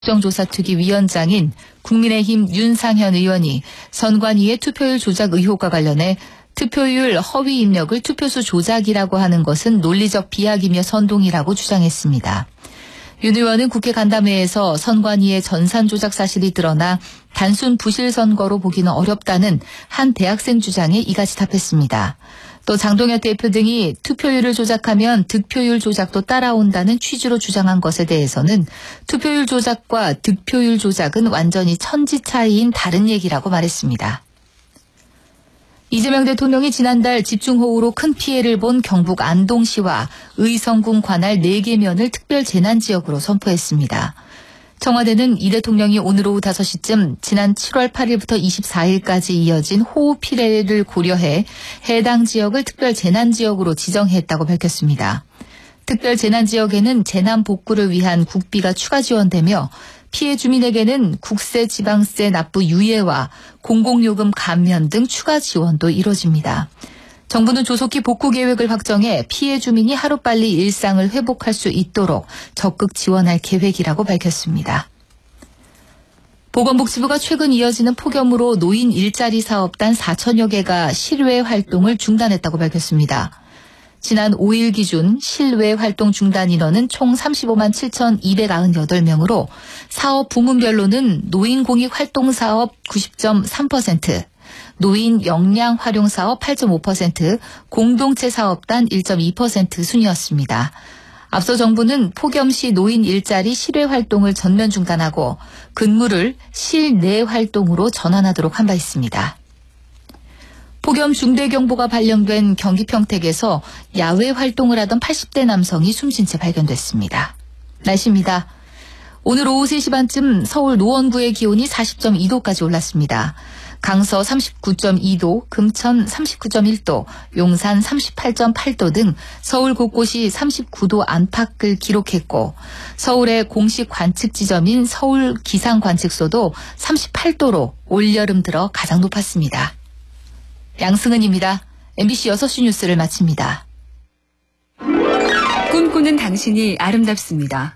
국정조사특위위원장인 국민의힘 윤상현 의원이 선관위의 투표율 조작 의혹과 관련해 투표율 허위 입력을 투표수 조작이라고 하는 것은 논리적 비약이며 선동이라고 주장했습니다. 윤 의원은 국회 간담회에서 선관위의 전산 조작 사실이 드러나 단순 부실 선거로 보기는 어렵다는 한 대학생 주장에 이같이 답했습니다. 또 장동혁 대표 등이 투표율을 조작하면 득표율 조작도 따라온다는 취지로 주장한 것에 대해서는 투표율 조작과 득표율 조작은 완전히 천지 차이인 다른 얘기라고 말했습니다. 이재명 대통령이 지난달 집중호우로 큰 피해를 본 경북 안동시와 의성군 관할 4개면을 특별 재난지역으로 선포했습니다. 청와대는 이 대통령이 오늘 오후 5시쯤 지난 7월 8일부터 24일까지 이어진 호우 피해를 고려해 해당 지역을 특별 재난지역으로 지정했다고 밝혔습니다. 특별 재난지역에는 재난 복구를 위한 국비가 추가 지원되며 피해 주민에게는 국세, 지방세 납부 유예와 공공요금 감면 등 추가 지원도 이뤄집니다. 정부는 조속히 복구 계획을 확정해 피해 주민이 하루빨리 일상을 회복할 수 있도록 적극 지원할 계획이라고 밝혔습니다. 보건복지부가 최근 이어지는 폭염으로 노인 일자리 사업단 4천여 개가 실외 활동을 중단했다고 밝혔습니다. 지난 5일 기준 실외 활동 중단 인원은 총 35만 7,298명으로 사업 부문별로는 노인 공익 활동 사업 90.3%, 노인 역량 활용 사업 8.5%, 공동체 사업단 1.2% 순이었습니다. 앞서 정부는 폭염 시 노인 일자리 실외 활동을 전면 중단하고 근무를 실내 활동으로 전환하도록 한 바 있습니다. 폭염 중대경보가 발령된 경기 평택에서 야외 활동을 하던 80대 남성이 숨진 채 발견됐습니다. 날씨입니다. 오늘 오후 3시 반쯤 서울 노원구의 기온이 40.2도까지 올랐습니다. 강서 39.2도, 금천 39.1도, 용산 38.8도 등 서울 곳곳이 39도 안팎을 기록했고 서울의 공식 관측 지점인 서울 기상관측소도 38도로 올여름 들어 가장 높았습니다. 양승은입니다. MBC 6시 뉴스를 마칩니다. 꿈꾸는 당신이 아름답습니다.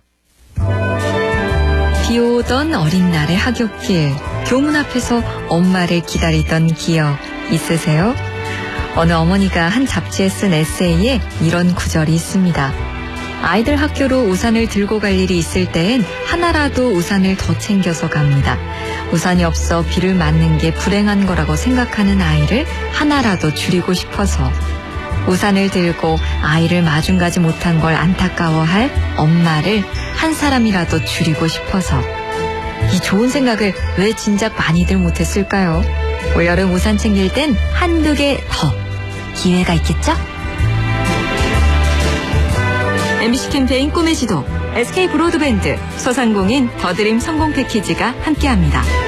비 오던 어린 날의 하굣길, 교문 앞에서 엄마를 기다리던 기억 있으세요? 어느 어머니가 한 잡지에 쓴 에세이에 이런 구절이 있습니다. 아이들 학교로 우산을 들고 갈 일이 있을 땐 하나라도 우산을 더 챙겨서 갑니다. 우산이 없어 비를 맞는 게 불행한 거라고 생각하는 아이를 하나라도 줄이고 싶어서. 우산을 들고 아이를 마중 가지 못한 걸 안타까워할 엄마를 한 사람이라도 줄이고 싶어서. 이 좋은 생각을 왜 진작 많이들 못했을까요? 올여름 우산 챙길 땐 한두 개 더 기회가 있겠죠? MBC 캠페인 꿈의 지도, SK 브로드밴드, 소상공인 더드림 성공 패키지가 함께합니다.